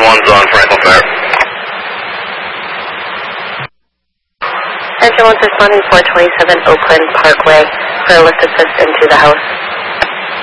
one's on Franklin Fair. Ambulance responding 427 Oakland Parkway for a lift assist into the house.